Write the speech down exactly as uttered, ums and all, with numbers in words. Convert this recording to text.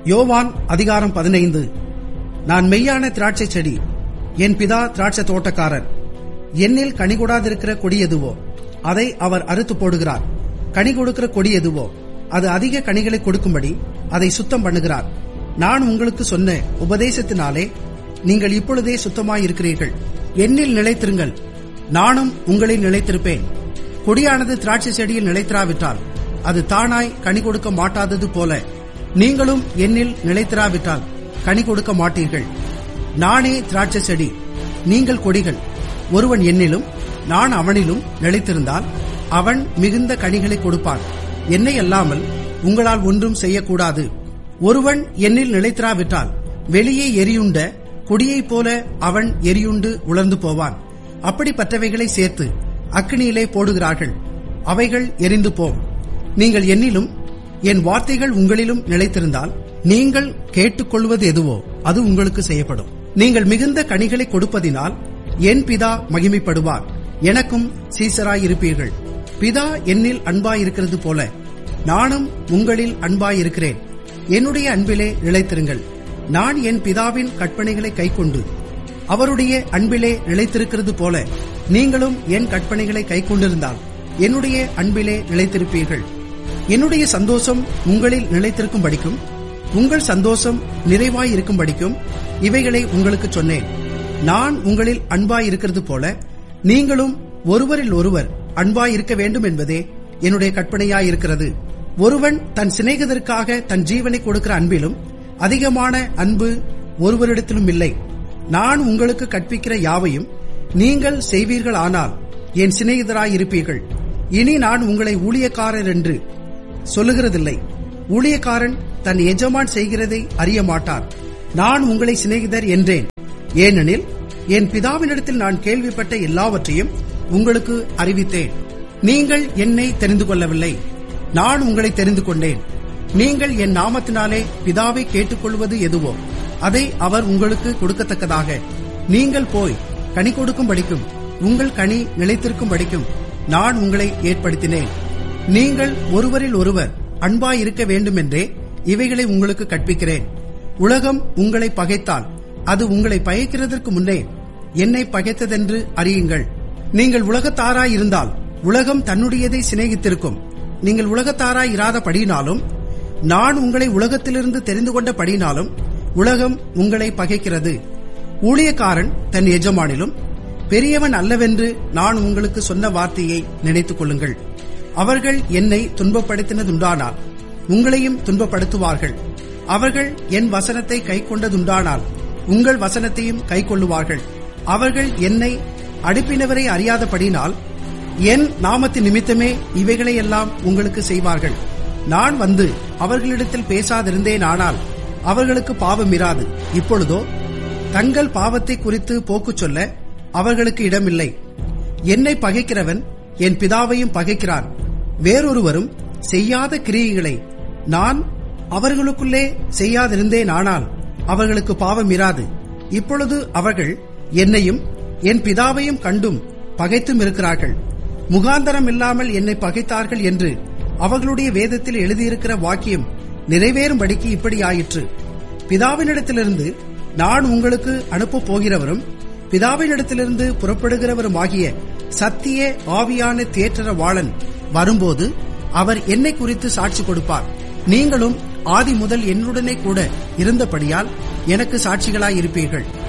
யோவான் அதிகாரம் பதினைந்து. நான் மெய்யான திராட்சை செடி, என் பிதா திராட்சை தோட்டக்காரர். என்னில் கனி கொடாதிருக்கிற கொடி எதுவோ அதை அவர் அறுத்து போடுகிறார். கனி கொடுக்கிற கொடி எதுவோ அது அதிக கனிகளை கொடுக்கும்படி அதை சுத்தம் பண்ணுகிறார். நான் உங்களுக்கு சொன்ன உபதேசத்தினாலே நீங்கள் இப்பொழுதே சுத்தமாயிருக்கிறீர்கள். என்னில் நிலைத்திருங்கள், நானும் உங்களில் நிலைத்திருப்பேன். கொடியானது திராட்சை செடியில் நிலைத்திராவிட்டால் அது தானாய் கனி கொடுக்க மாட்டாதது போல நீங்களும் என்னில் நிலைத்திராவிட்டால் கனி கொடுக்க மாட்டீர்கள். நானே திராட்சை செடி, நீங்கள் கொடிகள். ஒருவன் என்னிலும் நான் அவனிலும் நிலைத்திருந்தால் அவன் மிகுந்த கனிகளை கொடுப்பான். என்னை அல்லாமல் உங்களால் ஒன்றும் செய்யக்கூடாது. ஒருவன் என்னில் நிலைத்திராவிட்டால் வெளியே எரியுண்ட கொடியைப் போல அவன் எரியுண்டு உலர்ந்து போவான். அப்படிப்பட்டவைகளை சேர்த்து அக்கினியிலே போடுகிறார்கள், அவைகள் எரிந்து போம். நீங்கள் என்னிலும் என் வார்த்தைகள் உங்களிலும் நிலைத்திருந்தால் நீங்கள் கேட்டுக்கொள்வது எதுவோ அது உங்களுக்கு செய்யப்படும். நீங்கள் மிகுந்த கனிகளை கொடுப்பதினால் என் பிதா மகிமைப்படுவார், எனக்கும் சீசராயிருப்பீர்கள். பிதா என்னில் அன்பாயிருக்கிறது போல நானும் உங்களில் அன்பாயிருக்கிறேன். என்னுடைய அன்பிலே நிலைத்திருங்கள். நான் என் பிதாவின் கற்பனைகளை கைக்கொண்டு அவருடைய அன்பிலே நிலைத்திருக்கிறது போல நீங்களும் என் கற்பனைகளை கைக்கொண்டிருந்தால் என்னுடைய அன்பிலே நிலைத்திருப்பீர்கள். என்னுடைய சந்தோஷம் உங்களில் நிலைத்திருக்கும் படிக்கும் உங்கள் சந்தோஷம் நிறைவாயிருக்கும் படிக்கும் இவைகளை உங்களுக்கு சொன்னேன். நான் உங்களில் அன்பாயிருக்கிறது போல நீங்களும் ஒருவரில் ஒருவர் அன்பாயிருக்க வேண்டும் என்பதே என்னுடைய கற்பனையாயிருக்கிறது. ஒருவன் தன் சிநேகிதருக்காக தன் ஜீவனை கொடுக்கிற அன்பிலும் அதிகமான அன்பு ஒருவரிடத்திலும் இல்லை. நான் உங்களுக்கு கற்பிக்கிற யாவையும் நீங்கள் செய்வீர்கள் ஆனால் என் சிநேகிதராயிருப்பீர்கள். இனி நான் உங்களை ஊழியக்காரர் என்று சொல்லுகிறதில்லை. ஊழியக்காரன் தன் எஜமான் செய்கிறதை அறிய மாட்டார். நான் உங்களை சிநேகிதர் என்றேன், ஏனெனில் என் பிதாவினிடத்தில் நான் கேள்விப்பட்ட எல்லாவற்றையும் உங்களுக்கு அறிவித்தேன். நீங்கள் என்னை தெரிந்து கொள்ளவில்லை, நான் உங்களை தெரிந்து கொண்டேன். நீங்கள் என் நாமத்தினாலே பிதாவை கேட்டுக்கொள்வது எதுவோ அதை அவர் உங்களுக்கு கொடுக்கத்தக்கதாக நீங்கள் போய் கனி கொடுக்கும் படிக்கும் உங்கள் கனி நிலைத்திருக்கும் படிக்கும் நான் உங்களை ஏற்படுத்தினேன். நீங்கள் ஒருவரில் ஒருவர் அன்பாயிருக்க வேண்டுமென்றே இவைகளை உங்களுக்கு கற்பிக்கிறேன். உலகம் உங்களை பகைத்தால் அது உங்களை பகைக்கிறதற்கு முன்னே என்னை பகைத்ததென்று அறியுங்கள். நீங்கள் உலகத்தாராயிருந்தால் உலகம் தன்னுடையதை சிநேகித்திருக்கும். நீங்கள் உலகத்தாராய் இராதபடியினாலும் நான் உங்களை உலகத்திலிருந்து தெரிந்து கொண்ட படியினாலும் உலகம் உங்களை பகைக்கிறது. ஊழியக்காரன் தன் எஜமானிலும் பெரியவன் அல்லவென்று நான் உங்களுக்கு சொன்ன வார்த்தையை நினைத்துக் கொள்ளுங்கள். அவர்கள் என்னை துன்பப்படுத்தினதுண்டானால் உங்களையும் துன்பப்படுத்துவார்கள். அவர்கள் என் வசனத்தை கை கொண்டதுண்டானால் உங்கள் வசனத்தையும் கை கொள்ளுவார்கள். அவர்கள் என்னை அனுப்பினவரை அறியாதபடினால் என் நாமத்தின் நிமித்தமே இவைகளையெல்லாம் உங்களுக்கு செய்வார்கள். நான் வந்து அவர்களிடத்தில் பேசாதிருந்தேன் ஆனால் அவர்களுக்கு பாவம் இராது. இப்பொழுதோ தங்கள் பாவத்தை குறித்து போக்கு சொல்ல அவர்களுக்கு இடமில்லை. என்னை பகைக்கிறவன் என் பிதாவையும் பகைக்கிறான். வேறொருவரும் செய்யாத கிரியைகளை நான் அவர்களுக்குள்ளே செய்யாதிருந்தேன் ஆனால் அவர்களுக்கு பாவம் இராது. இப்பொழுது அவர்கள் என்னையும் என் பிதாவையும் கண்டும் பகைத்தும் இருக்கிறார்கள். முகாந்தரம் இல்லாமல் என்னை பகைத்தார்கள் என்று அவர்களுடைய வேதத்தில் எழுதியிருக்கிற வாக்கியம் நிறைவேறும்படிக்கு இப்படி ஆயிற்று. பிதாவினிடத்திலிருந்து நான் உங்களுக்கு அனுப்பப் போகிறவரும் பிதாவினிடத்திலிருந்து புறப்படுகிறவரும் ஆகிய சத்திய ஆவியான தேற்றரவாளன் வரும்போது அவர் என்னை குறித்து சாட்சி கொடுப்பார். நீங்களும் ஆதி முதல் என்னுடனே கூட இருந்தபடியால் எனக்கு சாட்சிகளாயிருப்பீர்கள்.